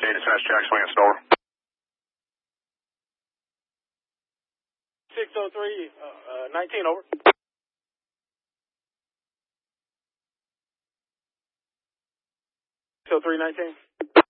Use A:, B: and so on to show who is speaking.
A: dispatch, Jack Swing, it's over.
B: 603, 19, over. 603, 19.